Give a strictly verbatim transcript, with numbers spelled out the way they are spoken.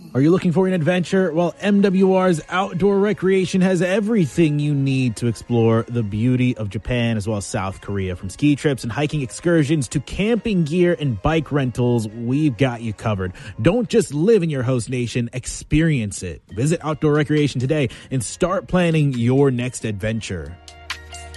Are you looking for an adventure? Well, M W R's Outdoor Recreation has everything you need to explore the beauty of Japan as well as South Korea. From ski trips and hiking excursions to camping gear and bike rentals, we've got you covered. Don't just live in your host nation, experience it. Visit Outdoor Recreation today and start planning your next adventure.